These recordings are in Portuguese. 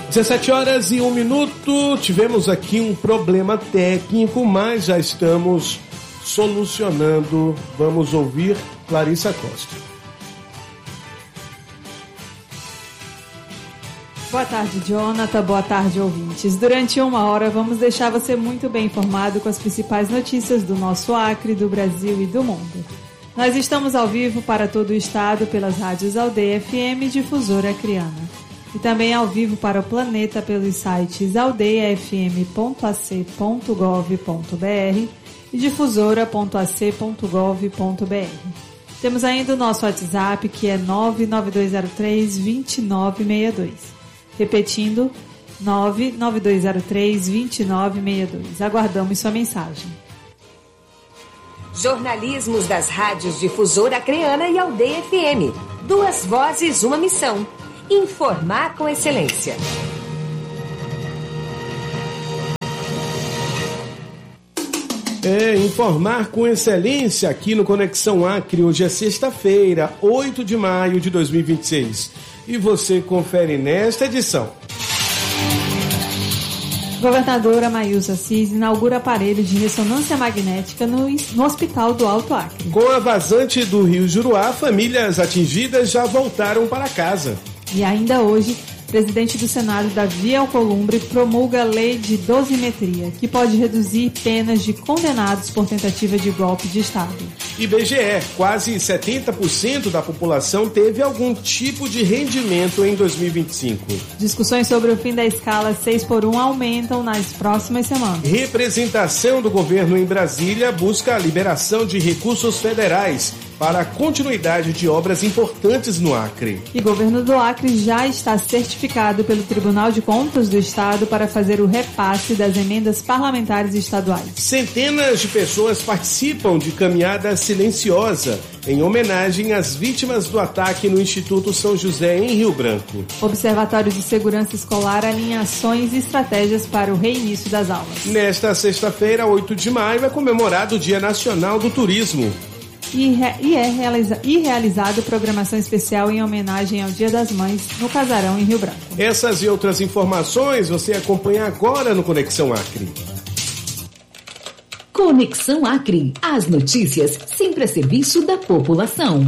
17h01. Tivemos aqui um problema técnico, mas já estamos solucionando. Vamos ouvir Clarissa Costa. Boa tarde, Jonathan. Boa tarde, ouvintes. Durante 1 hora, vamos deixar você muito bem informado com as principais notícias do nosso Acre, do Brasil e do mundo. Nós estamos ao vivo para todo o estado pelas rádios Aldeia FM e Difusora Acreana. E também ao vivo para o planeta pelos sites aldeiafm.ac.gov.br e difusora.ac.gov.br. Temos ainda o nosso WhatsApp, que é 99203-2962. Repetindo, 99203-2962. Aguardamos sua mensagem. Jornalismos das rádios Difusora Acreana e Aldeia FM. 2 vozes, uma missão. Informar com excelência. Informar com excelência aqui no Conexão Acre. Hoje é sexta-feira, 8 de maio de 2026. E você confere nesta edição. Governadora Maílza Assis inaugura aparelho de ressonância magnética no Hospital do Alto Acre. Com a vazante do Rio Juruá, famílias atingidas já voltaram para casa. E ainda hoje, o presidente do Senado, Davi Alcolumbre, promulga a lei de dosimetria, que pode reduzir penas de condenados por tentativa de golpe de Estado. IBGE, quase 70% da população teve algum tipo de rendimento em 2025. Discussões sobre o fim da escala 6x1 aumentam nas próximas semanas. Representação do governo em Brasília busca a liberação de recursos federais para a continuidade de obras importantes no Acre. E o governo do Acre já está certificado pelo Tribunal de Contas do Estado para fazer o repasse das emendas parlamentares estaduais. Centenas de pessoas participam de caminhada silenciosa em homenagem às vítimas do ataque no Instituto São José, em Rio Branco. Observatório de Segurança Escolar alinha ações e estratégias para o reinício das aulas. Nesta sexta-feira, 8 de maio, é comemorado o Dia Nacional do Turismo. E realizado programação especial em homenagem ao Dia das Mães no Casarão, em Rio Branco. Essas e outras informações você acompanha agora no Conexão Acre. Conexão Acre. As notícias sempre a serviço da população.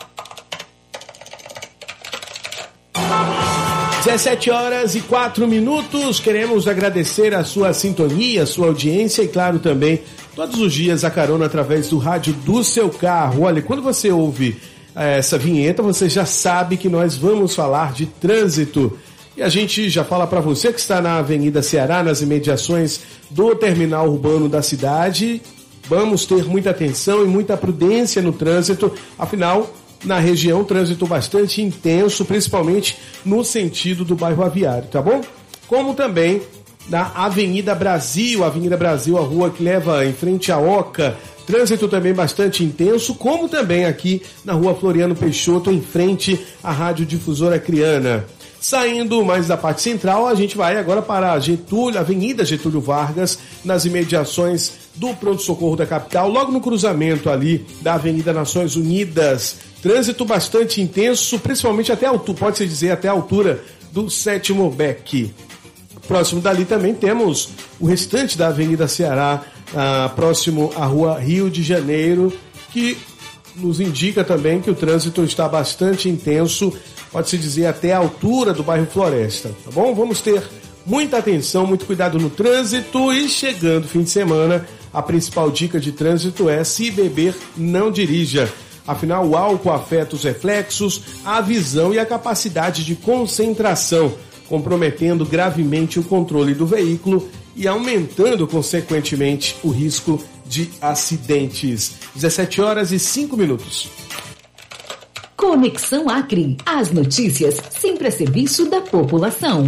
17h04. Queremos agradecer a sua sintonia, a sua audiência e, claro, também todos os dias a carona através do rádio do seu carro. Olha, quando você ouve essa vinheta, você já sabe que nós vamos falar de trânsito. E a gente já fala para você que está na Avenida Ceará, nas imediações do terminal urbano da cidade. Vamos ter muita atenção e muita prudência no trânsito, afinal, na região, trânsito bastante intenso, principalmente no sentido do bairro Aviário, tá bom? Como também na Avenida Brasil, a rua que leva em frente à Oca, trânsito também bastante intenso, como também aqui na Rua Floriano Peixoto, em frente à Rádio Difusora Acreana. Saindo mais da parte central, a gente vai agora para Avenida Getúlio Vargas, nas imediações do pronto-socorro da capital, logo no cruzamento ali da Avenida Nações Unidas. Trânsito bastante intenso, principalmente até a altura, pode-se dizer até a altura do 7º beck. Próximo dali também temos o restante da Avenida Ceará, próximo à Rua Rio de Janeiro, que nos indica também que o trânsito está bastante intenso, pode-se dizer até a altura do bairro Floresta, tá bom? Vamos ter muita atenção, muito cuidado no trânsito e chegando o fim de semana, a principal dica de trânsito é: se beber, não dirija. Afinal, o álcool afeta os reflexos, a visão e a capacidade de concentração, comprometendo gravemente o controle do veículo e aumentando, consequentemente, o risco de acidentes. 17h05. Conexão Acre. As notícias sempre a serviço da população.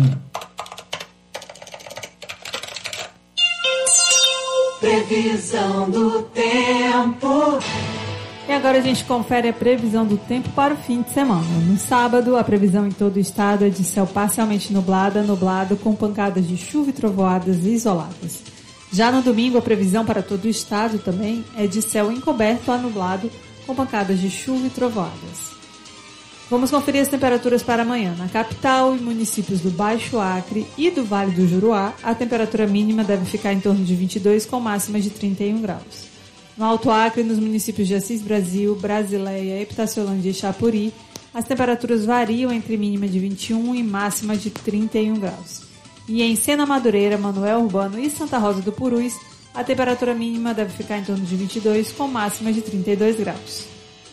Previsão do tempo. E agora a gente confere a previsão do tempo para o fim de semana. No sábado, a previsão em todo o estado é de céu parcialmente nublado com pancadas de chuva e trovoadas isoladas. Já no domingo, a previsão para todo o estado também é de céu encoberto a nublado com pancadas de chuva e trovoadas. Vamos conferir as temperaturas para amanhã. Na capital e municípios do Baixo Acre e do Vale do Juruá, a temperatura mínima deve ficar em torno de 22, com máxima de 31 graus. No Alto Acre, nos municípios de Assis Brasil, Brasileia, Epitaciolândia e Chapuri, as temperaturas variam entre mínima de 21 e máxima de 31 graus. E em Sena Madureira, Manoel Urbano e Santa Rosa do Purus, a temperatura mínima deve ficar em torno de 22, com máxima de 32 graus.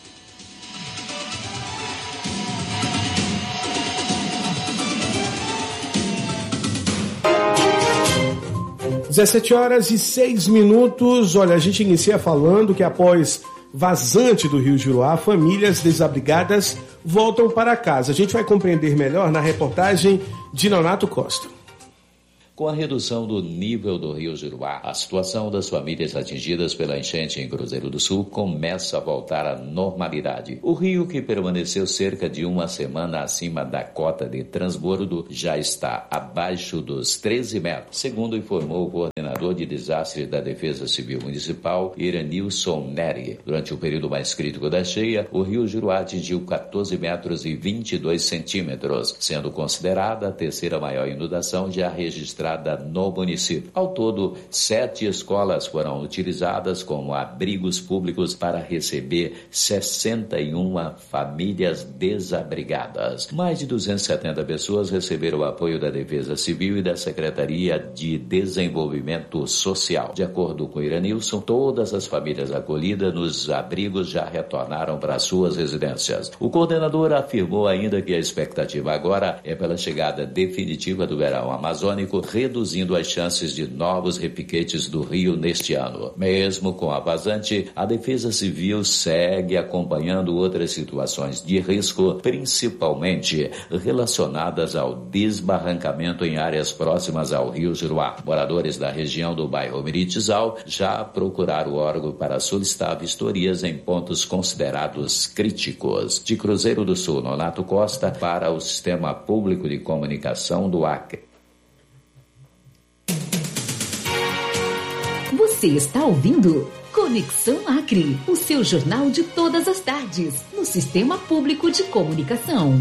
17h06. Olha, a gente inicia falando que após vazante do Rio Juruá, famílias desabrigadas voltam para casa. A gente vai compreender melhor na reportagem de Nonato Costa. Com a redução do nível do Rio Juruá, a situação das famílias atingidas pela enchente em Cruzeiro do Sul começa a voltar à normalidade. O rio, que permaneceu cerca de uma semana acima da cota de transbordo, já está abaixo dos 13 metros, segundo informou o coordenador de desastres da Defesa Civil Municipal, Iranilson Neri. Durante o período mais crítico da cheia, o Rio Juruá atingiu 14 metros e 22 centímetros, sendo considerada a terceira maior inundação já registrada no município. Ao todo, 7 escolas foram utilizadas como abrigos públicos para receber 61 famílias desabrigadas. Mais de 270 pessoas receberam o apoio da Defesa Civil e da Secretaria de Desenvolvimento Social. De acordo com Iranilson, todas as famílias acolhidas nos abrigos já retornaram para suas residências. O coordenador afirmou ainda que a expectativa agora é pela chegada definitiva do verão amazônico, reduzindo as chances de novos repiquetes do rio neste ano. Mesmo com a vazante, a Defesa Civil segue acompanhando outras situações de risco, principalmente relacionadas ao desbarrancamento em áreas próximas ao Rio Juruá. Moradores da região do bairro Miritizal já procuraram o órgão para solicitar vistorias em pontos considerados críticos. De Cruzeiro do Sul, Nonato Costa, para o Sistema Público de Comunicação do Acre. Você está ouvindo Conexão Acre, o seu jornal de todas as tardes, no Sistema Público de Comunicação.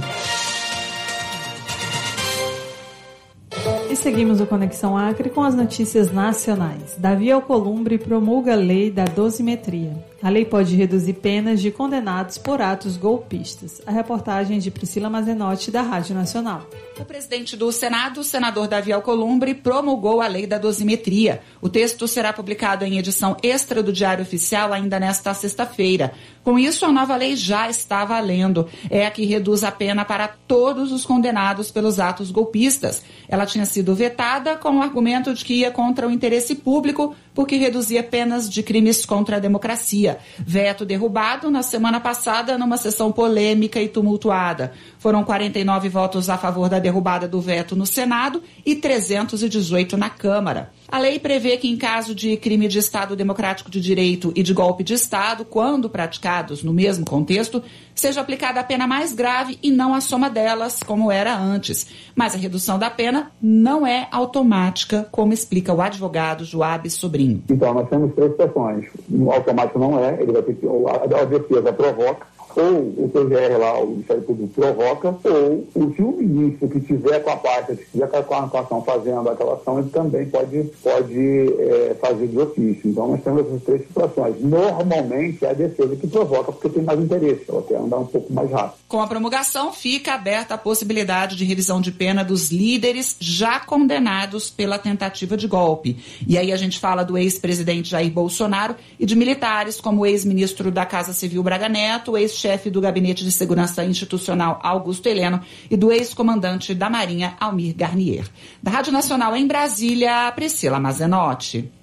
E seguimos o Conexão Acre com as notícias nacionais. Davi Alcolumbre promulga a lei da dosimetria. A lei pode reduzir penas de condenados por atos golpistas. A reportagem de Priscila Mazenotti, da Rádio Nacional. O presidente do Senado, o senador Davi Alcolumbre, promulgou a lei da dosimetria. O texto será publicado em edição extra do Diário Oficial ainda nesta sexta-feira. Com isso, a nova lei já está valendo. É a que reduz a pena para todos os condenados pelos atos golpistas. Ela tinha sido vetada com o argumento de que ia contra o interesse público, porque reduzia penas de crimes contra a democracia. Veto derrubado na semana passada numa sessão polêmica e tumultuada. Foram 49 votos a favor da derrubada do veto no Senado e 318 na Câmara. A lei prevê que, em caso de crime de Estado Democrático de Direito e de golpe de Estado, quando praticados no mesmo contexto, seja aplicada a pena mais grave e não a soma delas, como era antes. Mas a redução da pena não é automática, como explica o advogado Joab Sobrinho. Então, nós temos 3 situações. O automático não é, ele vai ter que, a defesa provoca, ou o PGR lá, o Ministério Público provoca, ou se o ministro que tiver com a parte, que tiver com a ação fazendo aquela ação, ele também pode fazer de ofício. Então nós temos essas 3 situações. Normalmente é a defesa que provoca, porque tem mais interesse, ela quer andar um pouco mais rápido. Com a promulgação, fica aberta a possibilidade de revisão de pena dos líderes já condenados pela tentativa de golpe. E aí a gente fala do ex-presidente Jair Bolsonaro e de militares como o ex-ministro da Casa Civil Braga Neto, o ex-chefe do Gabinete de Segurança Institucional Augusto Heleno e do ex-comandante da Marinha Almir Garnier. Da Rádio Nacional em Brasília, Priscila Mazenotti.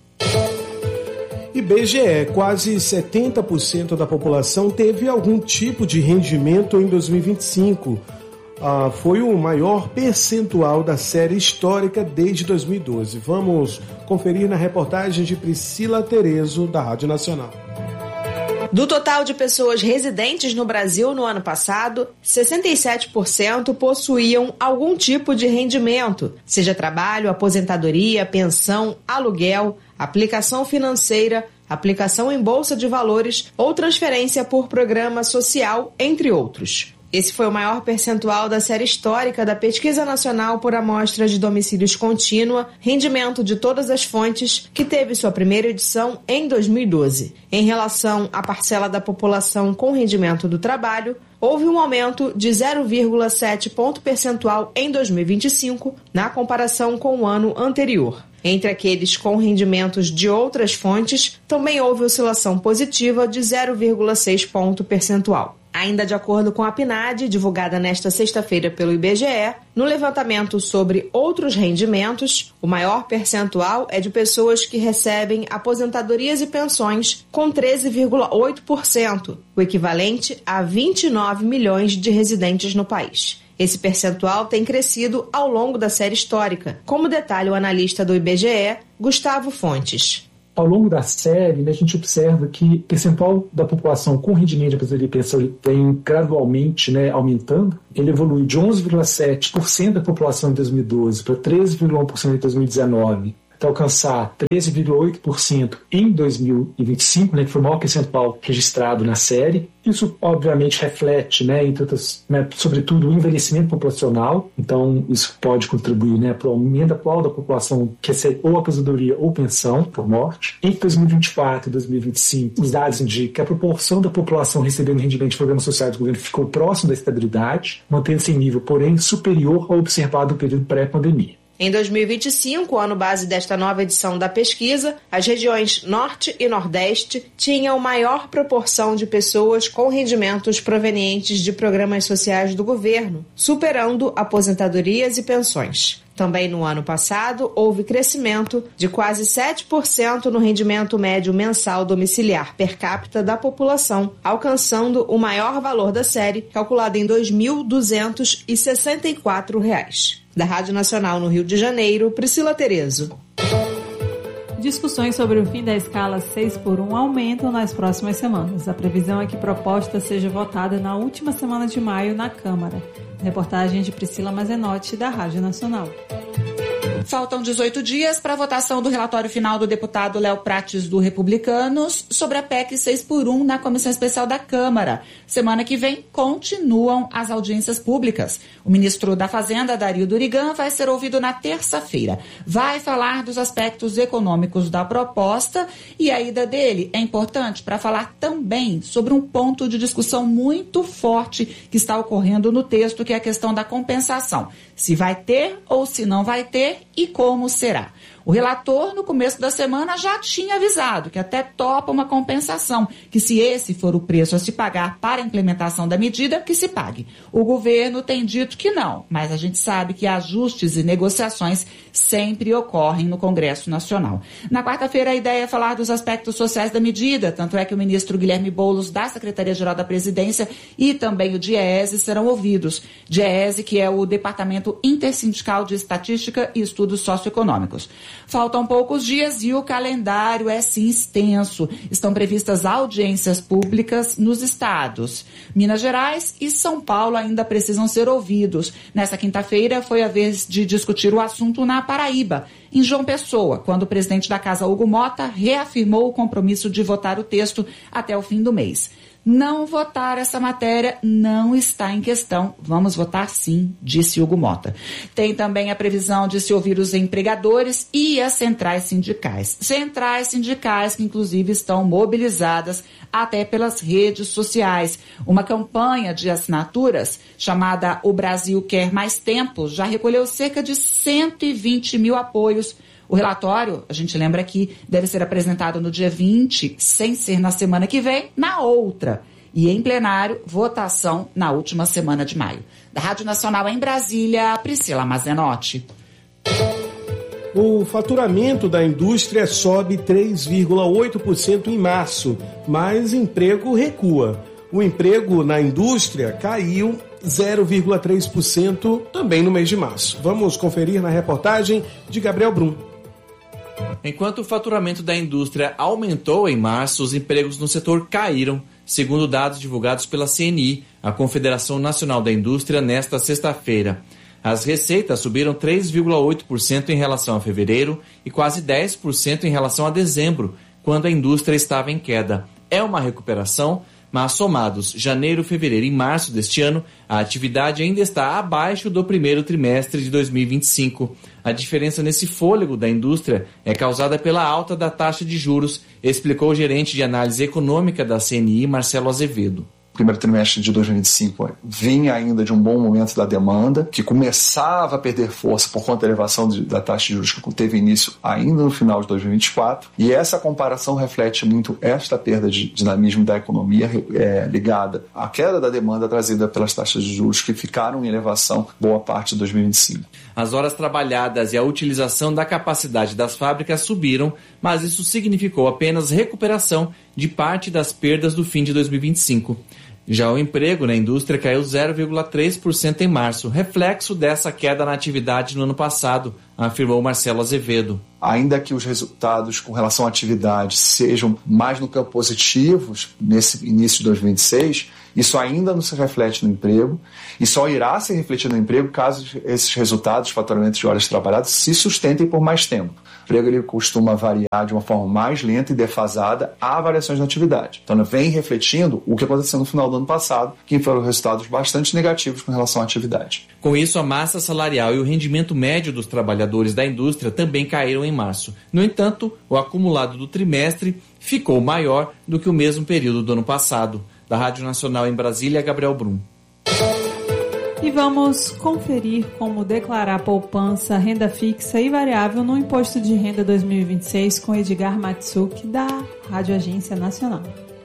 IBGE, quase 70% da população teve algum tipo de rendimento em 2025. Foi o maior percentual da série histórica desde 2012. Vamos conferir na reportagem de Priscila Terezo, da Rádio Nacional. Do total de pessoas residentes no Brasil no ano passado, 67% possuíam algum tipo de rendimento, seja trabalho, aposentadoria, pensão, aluguel, aplicação financeira, aplicação em bolsa de valores ou transferência por programa social, entre outros. Esse foi o maior percentual da série histórica da Pesquisa Nacional por Amostra de Domicílios Contínua, Rendimento de Todas as Fontes, que teve sua primeira edição em 2012. Em relação à parcela da população com rendimento do trabalho, houve um aumento de 0,7 ponto percentual em 2025, na comparação com o ano anterior. Entre aqueles com rendimentos de outras fontes, também houve oscilação positiva de 0,6 ponto percentual. Ainda de acordo com a PNAD, divulgada nesta sexta-feira pelo IBGE, no levantamento sobre outros rendimentos, o maior percentual é de pessoas que recebem aposentadorias e pensões, com 13,8%, o equivalente a 29 milhões de residentes no país. Esse percentual tem crescido ao longo da série histórica, como detalha o analista do IBGE, Gustavo Fontes. Ao longo da série, a gente observa que o percentual da população com rendimento de aposentadoria e pensão ele vem gradualmente aumentando. Ele evolui de 11,7% da população em 2012 para 13,1% em 2019, até alcançar 13,8% em 2025, que foi o maior percentual registrado na série. Isso, obviamente, reflete, sobretudo, o envelhecimento populacional. Então, isso pode contribuir para o aumento atual da população que recebe ou aposentadoria ou pensão por morte. Em 2024 e 2025, os dados indicam que a proporção da população recebendo rendimento de programas sociais do governo ficou próximo da estabilidade, mantendo-se em nível, porém, superior ao observado no período pré-pandemia. Em 2025, ano base desta nova edição da pesquisa, as regiões Norte e Nordeste tinham maior proporção de pessoas com rendimentos provenientes de programas sociais do governo, superando aposentadorias e pensões. Também no ano passado, houve crescimento de quase 7% no rendimento médio mensal domiciliar per capita da população, alcançando o maior valor da série, calculado em R$ 2.264. Da Rádio Nacional no Rio de Janeiro, Priscila Terezo. Discussões sobre o fim da escala 6x1 aumentam nas próximas semanas. A previsão é que a proposta seja votada na última semana de maio na Câmara. Reportagem de Priscila Mazenotti, da Rádio Nacional. Faltam 18 dias para a votação do relatório final do deputado Léo Prates, do Republicanos, sobre a PEC 6x1 na Comissão Especial da Câmara. Semana que vem continuam as audiências públicas. O ministro da Fazenda, Dario Durigan, vai ser ouvido na terça-feira. Vai falar dos aspectos econômicos da proposta e a ida dele é importante para falar também sobre um ponto de discussão muito forte que está ocorrendo no texto, que é a questão da compensação. Se vai ter ou se não vai ter e como será. O relator, no começo da semana, já tinha avisado que até topa uma compensação, que se esse for o preço a se pagar para a implementação da medida, que se pague. O governo tem dito que não, mas a gente sabe que ajustes e negociações sempre ocorrem no Congresso Nacional. Na quarta-feira, a ideia é falar dos aspectos sociais da medida, tanto é que o ministro Guilherme Boulos, da Secretaria-Geral da Presidência, e também o DIEESE serão ouvidos. DIEESE, que é o Departamento Intersindical de Estatística e Estudos Socioeconômicos. Faltam poucos dias e o calendário é sim extenso. Estão previstas audiências públicas nos estados. Minas Gerais e São Paulo ainda precisam ser ouvidos. Nesta quinta-feira foi a vez de discutir o assunto na Paraíba, em João Pessoa, quando o presidente da Casa, Hugo Mota, reafirmou o compromisso de votar o texto até o fim do mês. Não votar essa matéria não está em questão. Vamos votar sim, disse Hugo Mota. Tem também a previsão de se ouvir os empregadores e as centrais sindicais. Centrais sindicais que, inclusive, estão mobilizadas até pelas redes sociais. Uma campanha de assinaturas chamada O Brasil Quer Mais Tempo já recolheu cerca de 120 mil apoios. O relatório, a gente lembra que deve ser apresentado no dia 20, sem ser na semana que vem, na outra. E em plenário, votação na última semana de maio. Da Rádio Nacional em Brasília, Priscila Mazenotti. O faturamento da indústria sobe 3,8% em março, mas emprego recua. O emprego na indústria caiu 0,3% também no mês de março. Vamos conferir na reportagem de Gabriel Brum. Enquanto o faturamento da indústria aumentou em março, os empregos no setor caíram, segundo dados divulgados pela CNI, a Confederação Nacional da Indústria, nesta sexta-feira. As receitas subiram 3,8% em relação a fevereiro e quase 10% em relação a dezembro, quando a indústria estava em queda. É uma recuperação, mas somados janeiro, fevereiro e março deste ano, a atividade ainda está abaixo do primeiro trimestre de 2025. A diferença nesse fôlego da indústria é causada pela alta da taxa de juros, explicou o gerente de análise econômica da CNI, Marcelo Azevedo. O primeiro trimestre de 2025 vinha ainda de um bom momento da demanda, que começava a perder força por conta da elevação da taxa de juros que teve início ainda no final de 2024, e essa comparação reflete muito esta perda de dinamismo da economia ligada à queda da demanda trazida pelas taxas de juros que ficaram em elevação boa parte de 2025. As horas trabalhadas e a utilização da capacidade das fábricas subiram, mas isso significou apenas recuperação de parte das perdas do fim de 2025. Já o emprego na indústria caiu 0,3% em março, reflexo dessa queda na atividade no ano passado, afirmou Marcelo Azevedo. Ainda que os resultados com relação à atividade sejam mais no campo positivos nesse início de 2026, isso ainda não se reflete no emprego e só irá se refletir no emprego caso esses resultados, faturamento de horas trabalhadas, se sustentem por mais tempo. O emprego ele costuma variar de uma forma mais lenta e defasada a variações na atividade. Então, vem refletindo o que aconteceu no final do ano passado, que foram resultados bastante negativos com relação à atividade. Com isso, a massa salarial e o rendimento médio dos trabalhadores da indústria também caíram em março. No entanto, o acumulado do trimestre ficou maior do que o mesmo período do ano passado. Da Rádio Nacional em Brasília, Gabriel Brum. E vamos conferir como declarar poupança, renda fixa e variável no Imposto de Renda 2026 com Edgar Matsuki, da Rádio Agência Nacional.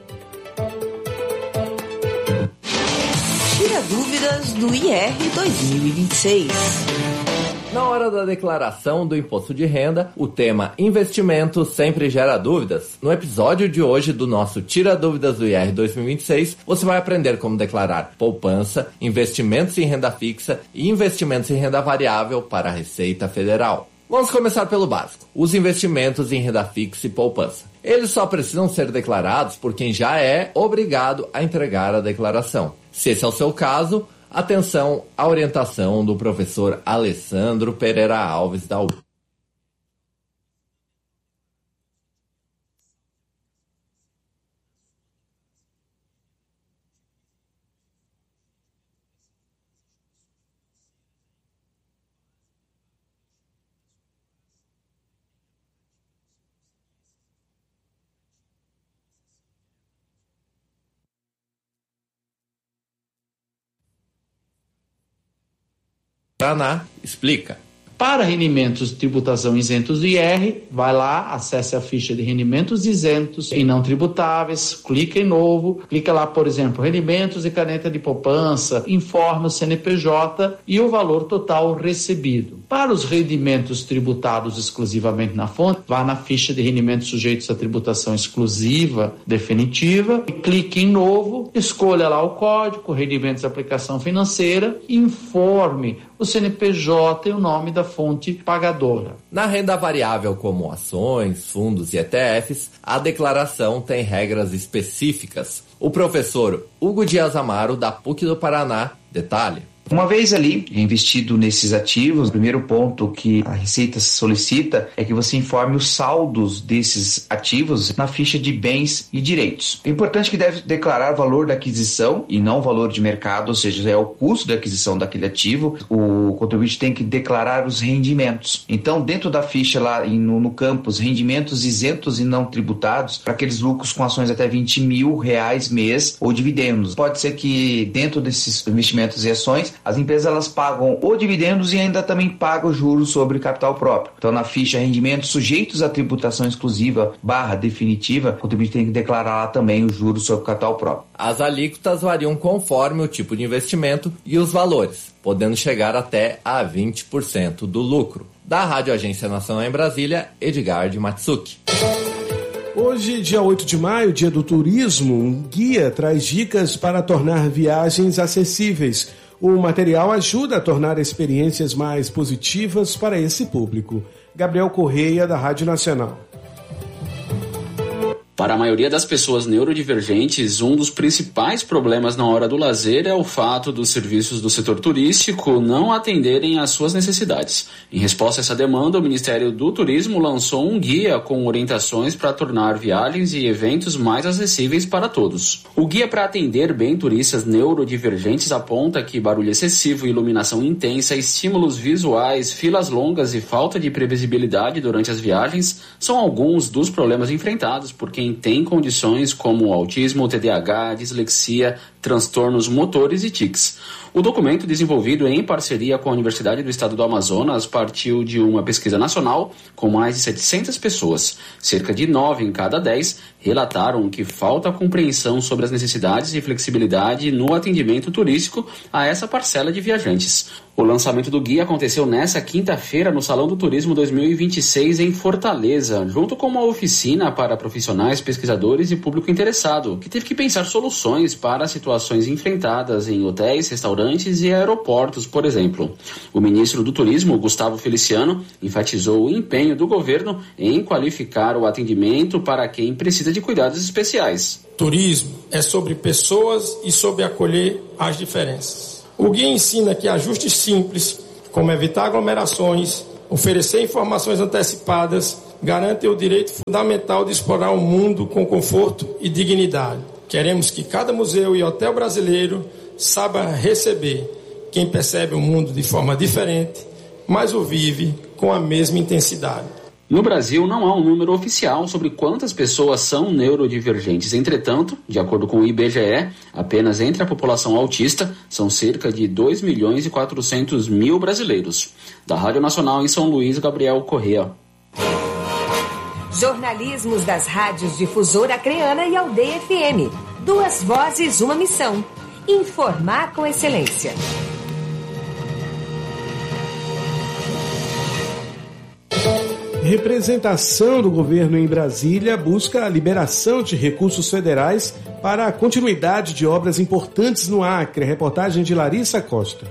Tira dúvidas do IR 2026. Na hora da declaração do imposto de renda, o tema investimento sempre gera dúvidas. No episódio de hoje do nosso Tira Dúvidas do IR 2026, você vai aprender como declarar poupança, investimentos em renda fixa e investimentos em renda variável para a Receita Federal. Vamos começar pelo básico, os investimentos em renda fixa e poupança. Eles só precisam ser declarados por quem já é obrigado a entregar a declaração. Se esse é o seu caso, atenção à orientação do professor Alessandro Pereira Alves da UF. Paraná explica. Para rendimentos de tributação isentos do IR, vai lá, acesse a ficha de rendimentos isentos e não tributáveis, clica em novo, clica lá, por exemplo, rendimentos e caneta de poupança, informa o CNPJ e o valor total recebido. Para os rendimentos tributados exclusivamente na fonte, vá na ficha de rendimentos sujeitos à tributação exclusiva definitiva, clique em novo, escolha lá o código, rendimentos de aplicação financeira, informe o CNPJ e o nome da fonte pagadora. Na renda variável, como ações, fundos e ETFs, a declaração tem regras específicas. O professor Hugo Dias Amaro, da PUC do Paraná, detalha. Uma vez ali investido nesses ativos, o primeiro ponto que a Receita solicita é que você informe os saldos desses ativos na ficha de bens e direitos. É importante que deve declarar o valor da aquisição e não o valor de mercado, ou seja, é o custo da aquisição daquele ativo. O contribuinte tem que declarar os rendimentos. Então, dentro da ficha lá no campo, os rendimentos isentos e não tributados, para aqueles lucros com ações até R$20 mil mês ou dividendos. Pode ser que dentro desses investimentos e ações, as empresas elas pagam ou dividendos e ainda também pagam juros sobre capital próprio. Então, na ficha rendimentos sujeitos à tributação exclusiva / definitiva, o contribuinte tem que declarar lá também os juros sobre capital próprio. As alíquotas variam conforme o tipo de investimento e os valores, podendo chegar até a 20% do lucro. Da Rádio Agência Nacional em Brasília, Edgar de Matsuki. Hoje, dia 8 de maio, dia do turismo, um guia traz dicas para tornar viagens acessíveis. O material ajuda a tornar experiências mais positivas para esse público. Gabriel Correia, da Rádio Nacional. Para a maioria das pessoas neurodivergentes, um dos principais problemas na hora do lazer é o fato dos serviços do setor turístico não atenderem às suas necessidades. Em resposta a essa demanda, o Ministério do Turismo lançou um guia com orientações para tornar viagens e eventos mais acessíveis para todos. O guia para atender bem turistas neurodivergentes aponta que barulho excessivo, iluminação intensa, estímulos visuais, filas longas e falta de previsibilidade durante as viagens são alguns dos problemas enfrentados por quem tem condições como autismo, TDAH, dislexia, transtornos motores e tics. O documento, desenvolvido em parceria com a Universidade do Estado do Amazonas, partiu de uma pesquisa nacional com mais de 700 pessoas. Cerca de 9 em cada 10 relataram que falta compreensão sobre as necessidades e flexibilidade no atendimento turístico a essa parcela de viajantes. O lançamento do guia aconteceu nesta quinta-feira no Salão do Turismo 2026 em Fortaleza, junto com uma oficina para profissionais, pesquisadores e público interessado, que teve que pensar soluções para situações enfrentadas em hotéis, restaurantes e aeroportos, por exemplo. O ministro do Turismo, Gustavo Feliciano, enfatizou o empenho do governo em qualificar o atendimento para quem precisa de cuidados especiais. Turismo é sobre pessoas e sobre acolher as diferenças. O guia ensina que ajustes simples, como evitar aglomerações, oferecer informações antecipadas, garantem o direito fundamental de explorar o mundo com conforto e dignidade. Queremos que cada museu e hotel brasileiro saiba receber quem percebe o mundo de forma diferente, mas o vive com a mesma intensidade. No Brasil, não há um número oficial sobre quantas pessoas são neurodivergentes. Entretanto, de acordo com o IBGE, apenas entre a população autista são cerca de 2.400.000 brasileiros. Da Rádio Nacional em São Luís, Gabriel Corrêa. Jornalismos das rádios Difusora Acreana e Aldeia FM. 2 vozes, uma missão. Informar com excelência. Representação do governo em Brasília busca a liberação de recursos federais para a continuidade de obras importantes no Acre. Reportagem de Larissa Costa.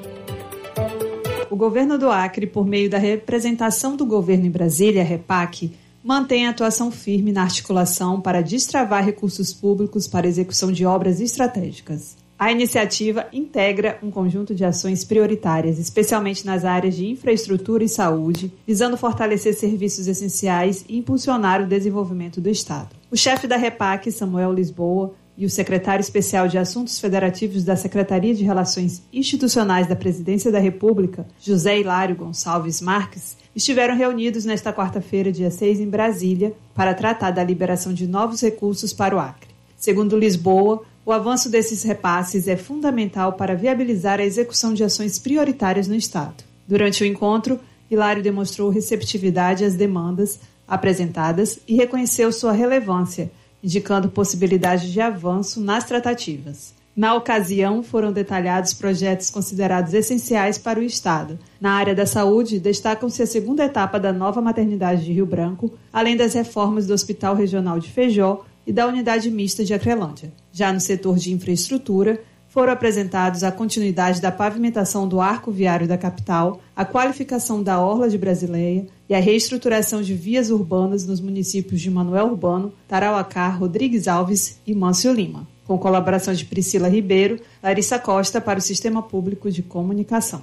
O governo do Acre, por meio da representação do governo em Brasília, REPAC, mantém a atuação firme na articulação para destravar recursos públicos para execução de obras estratégicas. A iniciativa integra um conjunto de ações prioritárias, especialmente nas áreas de infraestrutura e saúde, visando fortalecer serviços essenciais e impulsionar o desenvolvimento do Estado. O chefe da REPAC, Samuel Lisboa, e o secretário especial de Assuntos Federativos da Secretaria de Relações Institucionais da Presidência da República, José Hilário Gonçalves Marques, estiveram reunidos nesta quarta-feira, dia 6, em Brasília, para tratar da liberação de novos recursos para o Acre. Segundo Lisboa, o avanço desses repasses é fundamental para viabilizar a execução de ações prioritárias no Estado. Durante o encontro, Hilário demonstrou receptividade às demandas apresentadas e reconheceu sua relevância, indicando possibilidade de avanço nas tratativas. Na ocasião, foram detalhados projetos considerados essenciais para o Estado. Na área da saúde, destacam-se a segunda etapa da nova maternidade de Rio Branco, além das reformas do Hospital Regional de Feijó e da Unidade Mista de Acrelândia. Já no setor de infraestrutura, foram apresentados a continuidade da pavimentação do arco viário da capital, a qualificação da Orla de Brasileia e a reestruturação de vias urbanas nos municípios de Manoel Urbano, Tarauacá, Rodrigues Alves e Mâncio Lima, com colaboração de Priscila Ribeiro, Larissa Costa para o Sistema Público de Comunicação.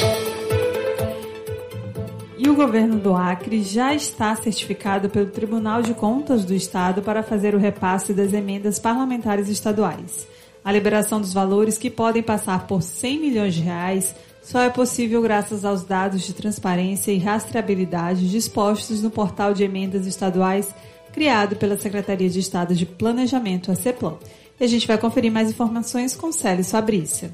E o governo do Acre já está certificado pelo Tribunal de Contas do Estado para fazer o repasse das emendas parlamentares estaduais. A liberação dos valores, que podem passar por R$100 milhões, só é possível graças aos dados de transparência e rastreabilidade dispostos no portal de emendas estaduais criado pela Secretaria de Estado de Planejamento, a CEPLAN. E a gente vai conferir mais informações com Célis Fabrícia.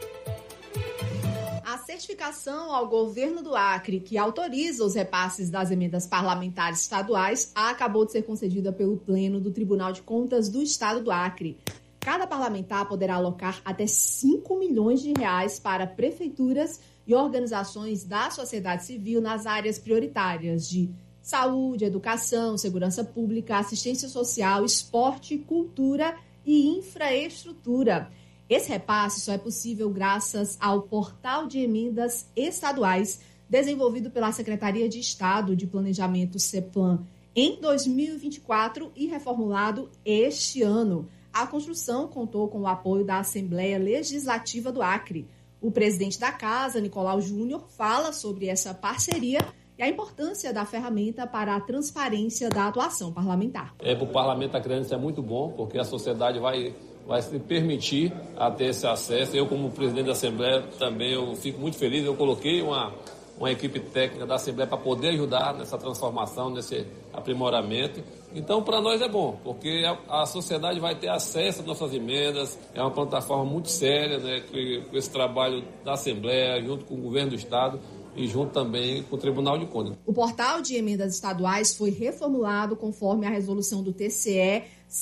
A certificação ao governo do Acre, que autoriza os repasses das emendas parlamentares estaduais, acabou de ser concedida pelo Pleno do Tribunal de Contas do Estado do Acre. Cada parlamentar poderá alocar até R$5 milhões para prefeituras e organizações da sociedade civil nas áreas prioritárias de saúde, educação, segurança pública, assistência social, esporte, cultura e infraestrutura. Esse repasse só é possível graças ao portal de emendas estaduais desenvolvido pela Secretaria de Estado de Planejamento, CEPLAN, em 2024 e reformulado este ano. A construção contou com o apoio da Assembleia Legislativa do Acre. O presidente da casa, Nicolau Júnior, fala sobre essa parceria e a importância da ferramenta para a transparência da atuação parlamentar. Para o parlamento acreano isso é muito bom, porque a sociedade vai se permitir a ter esse acesso. Eu, como presidente da Assembleia, também eu fico muito feliz. Eu coloquei uma equipe técnica da Assembleia para poder ajudar nessa transformação, nesse aprimoramento. Então, para nós é bom, porque a sociedade vai ter acesso às nossas emendas. É uma plataforma muito séria, né, com esse trabalho da Assembleia, junto com o governo do Estado e junto também com o Tribunal de Contas. O portal de emendas estaduais foi reformulado conforme a resolução do TCE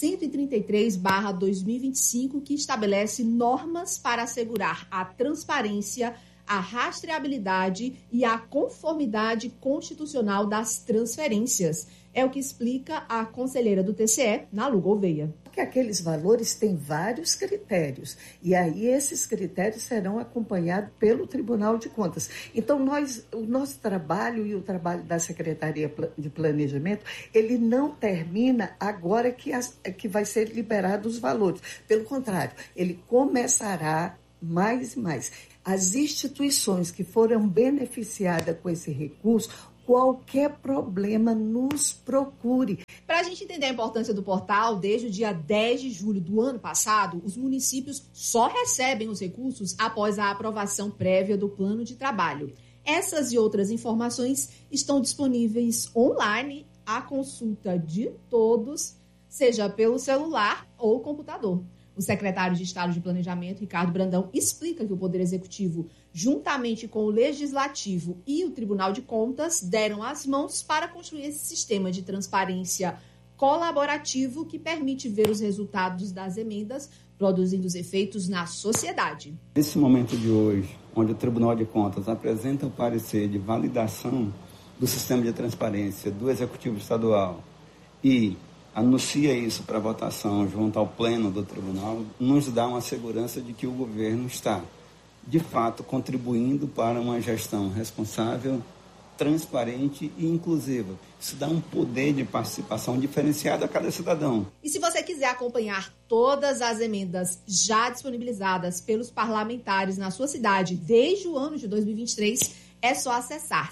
133/2025, que estabelece normas para assegurar a transparência, a rastreabilidade e a conformidade constitucional das transferências. É o que explica a conselheira do TCE, Nalu Gouveia. Que aqueles valores têm vários critérios, e aí esses critérios serão acompanhados pelo Tribunal de Contas. Então, o nosso trabalho e o trabalho da Secretaria de Planejamento, ele não termina agora que vai ser liberado os valores. Pelo contrário, ele começará mais e mais. As instituições que foram beneficiadas com esse recurso, qualquer problema, nos procure. Para a gente entender a importância do portal, desde o dia 10 de julho do ano passado, os municípios só recebem os recursos após a aprovação prévia do plano de trabalho. Essas e outras informações estão disponíveis online à consulta de todos, seja pelo celular ou computador. O secretário de Estado de Planejamento, Ricardo Brandão, explica que o Poder Executivo, juntamente com o Legislativo e o Tribunal de Contas, deram as mãos para construir esse sistema de transparência colaborativo que permite ver os resultados das emendas, produzindo os efeitos na sociedade. Nesse momento de hoje, onde o Tribunal de Contas apresenta o parecer de validação do sistema de transparência do Executivo Estadual e anuncia isso para votação junto ao pleno do tribunal, nos dá uma segurança de que o governo está, de fato, contribuindo para uma gestão responsável, transparente e inclusiva. Isso dá um poder de participação diferenciado a cada cidadão. E se você quiser acompanhar todas as emendas já disponibilizadas pelos parlamentares na sua cidade desde o ano de 2023, é só acessar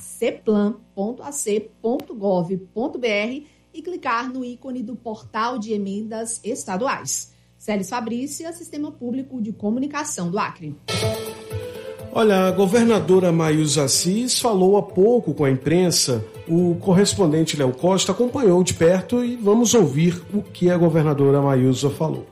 ceplan.ac.gov.br e clicar no ícone do Portal de Emendas Estaduais. Célis Fabrícia, Sistema Público de Comunicação do Acre. Olha, a governadora Maísa Assis falou há pouco com a imprensa. O correspondente Léo Costa acompanhou de perto e vamos ouvir o que a governadora Maísa falou.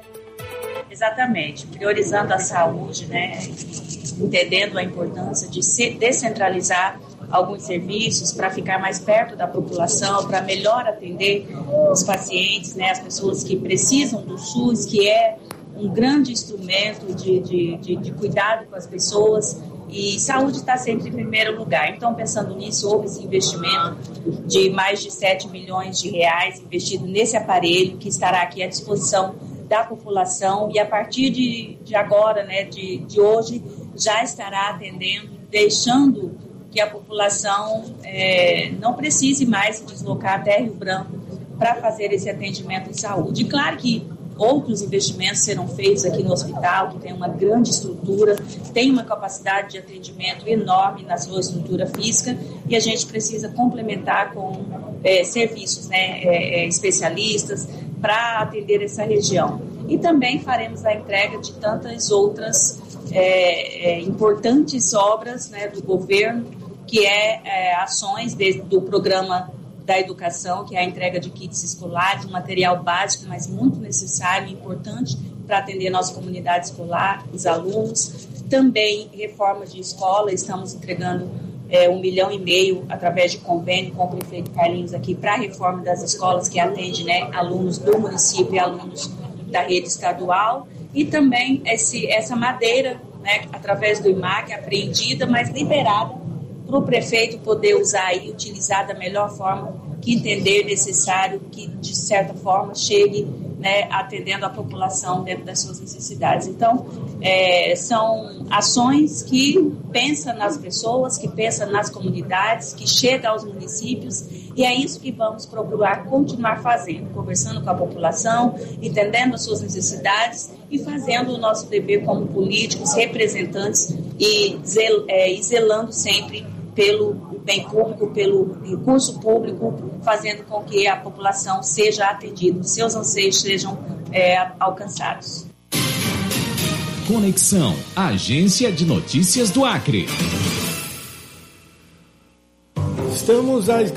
Exatamente, priorizando a saúde, né, entendendo a importância de se descentralizar alguns serviços para ficar mais perto da população, para melhor atender os pacientes, né, as pessoas que precisam do SUS, que é um grande instrumento de cuidado com as pessoas, e saúde está sempre em primeiro lugar. Então, pensando nisso, houve esse investimento de mais de 7 milhões de reais investido nesse aparelho que estará aqui à disposição da população e a partir de agora, né, de hoje, já estará atendendo, deixando que a população não precise mais se deslocar até Rio Branco para fazer esse atendimento em saúde. E claro que outros investimentos serão feitos aqui no hospital, que tem uma grande estrutura, tem uma capacidade de atendimento enorme na sua estrutura física, e a gente precisa complementar com serviços, né, especialistas para atender essa região. E também faremos a entrega de tantas outras importantes obras, né, do governo, que ações do programa da educação, que é a entrega de kits escolares, um material básico, mas muito necessário e importante para atender a nossa comunidade escolar, os alunos. Também reforma de escola, estamos entregando 1,5 milhão através de convênio com o prefeito Carlinhos aqui para a reforma das escolas que atende, né, alunos do município e alunos da rede estadual. E também essa madeira, né, através do IMAC, apreendida, mas liberada para o prefeito poder usar e utilizar da melhor forma que entender necessário, que de certa forma chegue, né, atendendo a população dentro das suas necessidades. Então, São ações que pensam nas pessoas, que pensam nas comunidades, que chegam aos municípios, e é isso que vamos procurar continuar fazendo, conversando com a população, entendendo as suas necessidades e fazendo o nosso dever como políticos, representantes e zelando sempre pelo bem público, pelo recurso público, fazendo com que a população seja atendida, seus anseios sejam alcançados. Conexão, Agência de Notícias do Acre. Estamos às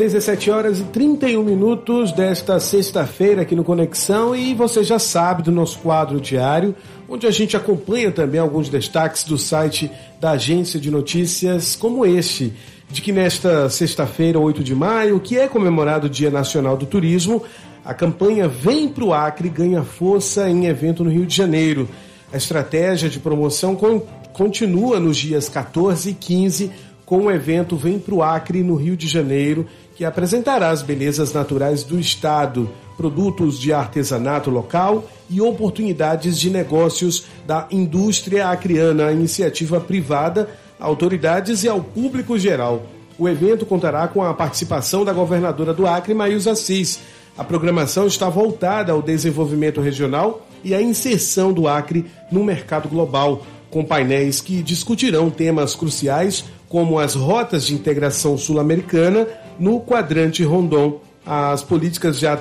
17h31 desta sexta-feira aqui no Conexão e você já sabe do nosso quadro diário, onde a gente acompanha também alguns destaques do site da Agência de Notícias, como este, de que nesta sexta-feira, 8 de maio, que é comemorado o Dia Nacional do Turismo, a campanha Vem Pro Acre ganha força em evento no Rio de Janeiro. A estratégia de promoção continua nos dias 14 e 15 com o evento Vem Pro Acre no Rio de Janeiro, que apresentará as belezas naturais do estado, produtos de artesanato local e oportunidades de negócios da indústria acreana, a iniciativa privada, autoridades e ao público geral. O evento contará com a participação da governadora do Acre, Maísa Assis. A programação está voltada ao desenvolvimento regional e à inserção do Acre no mercado global, com painéis que discutirão temas cruciais como as rotas de integração sul-americana no quadrante Rondon, as políticas de